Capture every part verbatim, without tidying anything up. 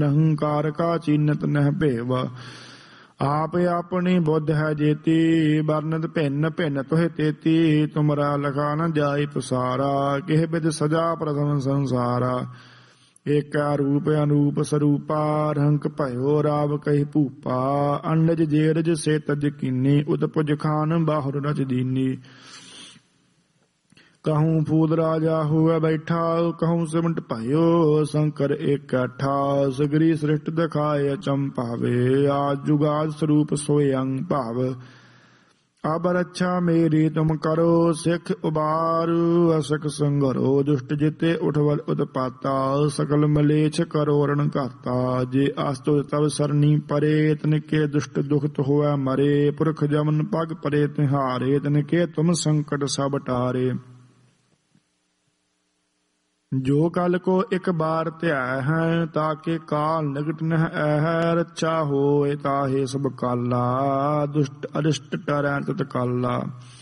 ਅਹੰਕਾਰ ਕਾ ਚੀਨਤ ਨਹਿ ਭੇਵ। ਆਪ ਆਪਣੀ ਬੁੱਧ ਹੈ ਜੇਤੀ, ਵਰਨਤ ਭਿੰਨ ਭਿੰਨ ਤੋਹਿ ਤੇਤੀ। ਤੁਮਰਾ ਲਖਾ ਨ ਜਾਇ ਪਸਾਰਾ, ਕਿਹ ਬਿਦ ਸਜਾ ਪ੍ਰਥਮ ਸੰਸਾਰਾ। ਏਕਾ ਰੂਪ ਅਨੂਪ ਸਰੂਪਾ, ਰੰਕ ਭਇਓ ਰਾਵ ਕਹੀ ਭੂਪਾ। ਅੰਡਜ ਜੇਰਜ ਸੇ ਤਜ ਕੀਨੀ, ਉਤਪੁਜ ਖਾਨ ਬਾਹੁਰ ਰਚ ਦੀਨੀ। कहूँ फूल राजा हुआ बैठा, कहूँ सिमट पायो शंकर एक अठा। सगरी सृष्ट दिखाए अचंभावे, आज जुगाद स्वरूप सोयं भाव। अब रक्षा मेरी तुम करो, सिख उबार असक संगरो। दुष्ट जिते उठवल उत्पाता, सकल मलेच्छ करो रण घाता। जे आस्तो तब सरनी परे, तिनके दुष्ट दुखत होए मरे। पुरख जमन पग परे तिहारे, तिनके तुम संकट सब टारे। जो कल को एक बार त्याय है, ताके काल निकट नह है। रक्षा होए ताहे सब काला, दुष्ट अरिष्ट टरै तत्काला।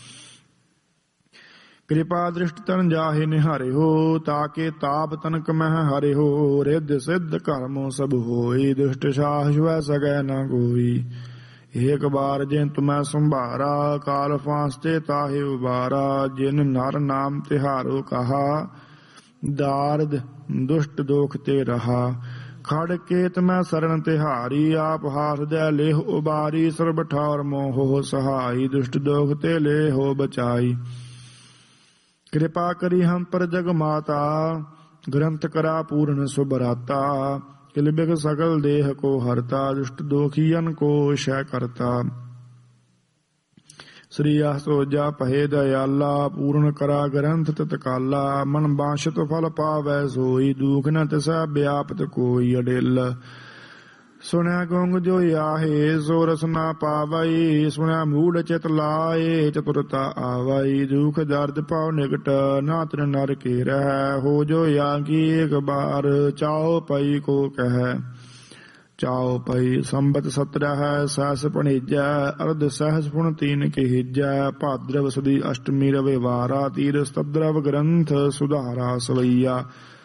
कृपा दृष्ट तन जाहि निहारे हो, ताके ताप तनक मह हरे हो। रिद्ध सिद्ध कर्मो सब होई, दुष्ट साहस वै सकै न कोई। एक बार जिन तुम्हें संभारा, काल फांसते ताहे उबारा। जिन नर नाम तिहारो कहा, दारद दुष्ट दोख ते रहा। खड़ केत मैं शरण तिहारी, आप हाथ दे लेह उबारी। सर्ब ठार मोह सहाई, दुष्ट दोख ते ले हो बचाई। कृपा करी हम पर जग माता, ग्रंथ करा पूर्ण सुभराता। किलबिग सकल देह को हरता, दुष्ट दोखियन को शय करता। श्री असोजा पहे दयाला, पूर्ण करा ग्रंथ तत्काला। मन बांछित फल पावै सोई, दुख न तिसै व्यापत कोई अडिल। सुनੈ गुंग जो आहे, सो रस न पावई। सुनੈ मूढ़ चित लाए, चतुरता आवई। दुख दर्द पाव निकट, ना तिर नर के रह। हो जो यागी एक बार, चाओ पई को कह। चाओ पई संबत सत्रह सहस पणिजै, अर्ध सहस पुण तीन के हिजै। भाद्रव सदी अष्टमी रविवारा, तीर स्तद्रव ग्रंथ सुधारा सवैया।